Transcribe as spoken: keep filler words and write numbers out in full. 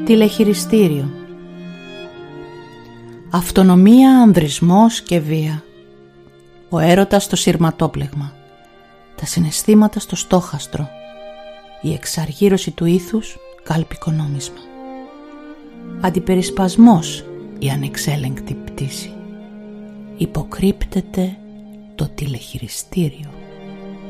Τηλεχειριστήριο. Αυτονομία, ανδρισμός και βία. Ο έρωτας στο συρματόπλεγμα. Τα συναισθήματα στο στόχαστρο. Η εξαργύρωση του ήθους κάλπικο νόμισμα. Αντιπερισπασμός, η ανεξέλεγκτη πτήση. Υποκρύπτεται το τηλεχειριστήριο.